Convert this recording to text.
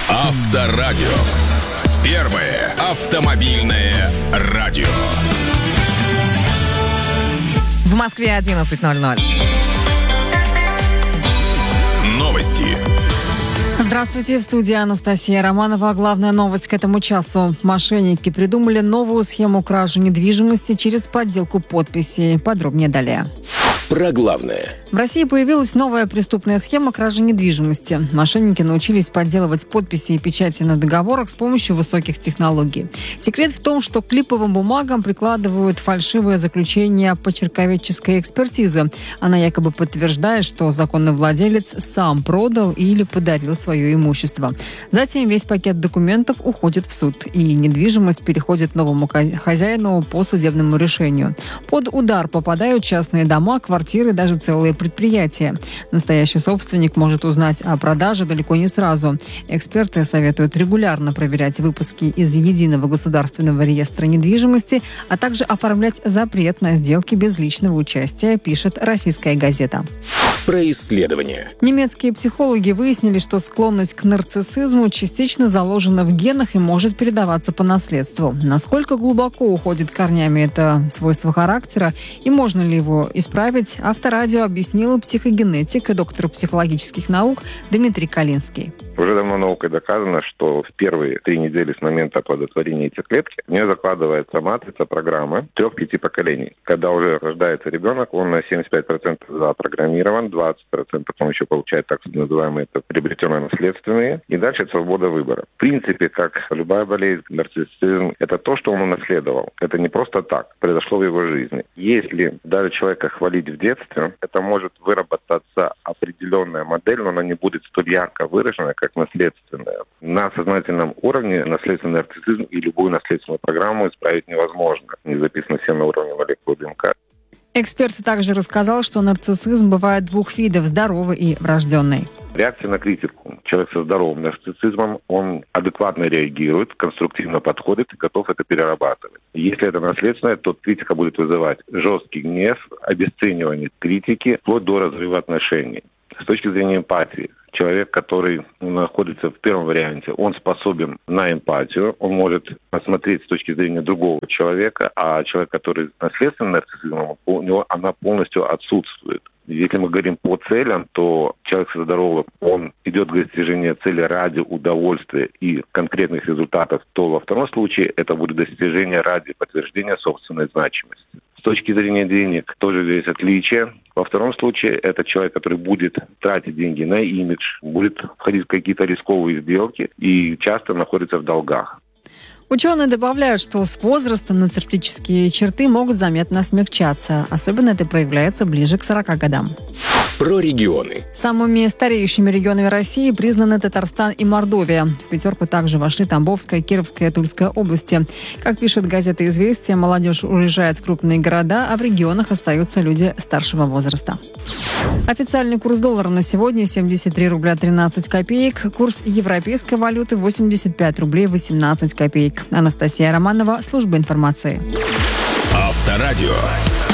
Авторадио. Первое автомобильное радио. В Москве 11:00. Новости. Здравствуйте, в студии Анастасия Романова. Главная новость к этому часу. Мошенники придумали новую схему кражи недвижимости через подделку подписей. Подробнее далее. Про главное. В России появилась новая преступная схема кражи недвижимости. Мошенники научились подделывать подписи и печати на договорах с помощью высоких технологий. Секрет в том, что к липовым бумагам прикладывают фальшивое заключение почерковедческой экспертизы. Она якобы подтверждает, что законный владелец сам продал или подарил свое имущество. Затем весь пакет документов уходит в суд, и недвижимость переходит новому хозяину по судебному решению. Под удар попадают частные дома, квартиры, даже целые предприятия. Настоящий собственник может узнать о продаже далеко не сразу. Эксперты советуют регулярно проверять выпуски из Единого государственного реестра недвижимости, а также оформлять запрет на сделки без личного участия, пишет «Российская газета». Про исследование. Немецкие психологи выяснили, что склонность к нарциссизму частично заложена в генах и может передаваться по наследству. Насколько глубоко уходит корнями это свойство характера и можно ли его исправить, Авторадио объяснил психогенетик и доктор психологических наук Дмитрий Калинский. Уже давно наукой доказано, что в первые 3 недели с момента оплодотворения яйцеклетки в нее закладывается матрица программы 3-5 поколений. Когда уже рождается ребенок, он на 75% запрограммирован, 20% он еще получает так называемые приобретенные наследственные, и дальше это свобода выбора. В принципе, как любая болезнь, нарциссизм, это то, что он унаследовал. Это не просто так, произошло в его жизни. Если даже человека хвалить в детстве, это может выработаться определенная модель, но она не будет столь ярко выражена, как наследственная. На сознательном уровне наследственный нарциссизм и любую наследственную программу исправить невозможно. Не записано все на уровне молекулы ДНК. Эксперт также рассказал, что нарциссизм бывает 2 видов – здоровый и врожденный. Реакция на критику. Человек со здоровым нарциссизмом, он адекватно реагирует, конструктивно подходит и готов это перерабатывать. Если это наследственное, то критика будет вызывать жесткий гнев, обесценивание критики, вплоть до разрыва отношений. С точки зрения эмпатии, человек, который находится в первом варианте, он способен на эмпатию, он может посмотреть с точки зрения другого человека, а человек, который с наследственным нарциссизмом, у него она полностью отсутствует. Если мы говорим по целям, то человек со здоровым, он идет к достижению цели ради удовольствия и конкретных результатов, то во втором случае это будет достижение ради подтверждения собственной значимости. С точки зрения денег тоже здесь отличие. Во втором случае это человек, который будет тратить деньги на имидж, будет входить в какие-то рисковые сделки и часто находится в долгах. Ученые добавляют, что с возрастом нарциссические черты могут заметно смягчаться. Особенно это проявляется ближе к 40 годам. Про регионы. Самыми стареющими регионами России признаны Татарстан и Мордовия. В пятерку также вошли Тамбовская, Кировская и Тульская области. Как пишет газета «Известия», молодежь уезжает в крупные города, а в регионах остаются люди старшего возраста. Официальный курс доллара на сегодня 73 рубля 13 копеек. Курс европейской валюты 85 рублей 18 копеек. Анастасия Романова, служба информации. Авторадио.